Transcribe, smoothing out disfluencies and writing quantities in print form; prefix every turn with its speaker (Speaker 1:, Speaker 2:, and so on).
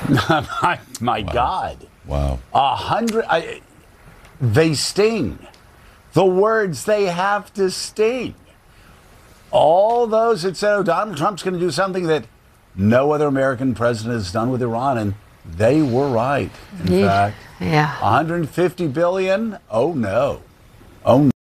Speaker 1: My God.
Speaker 2: Wow.
Speaker 1: 100. They sting. The words they have to sting. All those that said, oh, Donald Trump's going to do something that no other American president has done with Iran, and they were right. In fact,
Speaker 3: Yeah.
Speaker 1: 150 billion? Oh, no. Oh, no.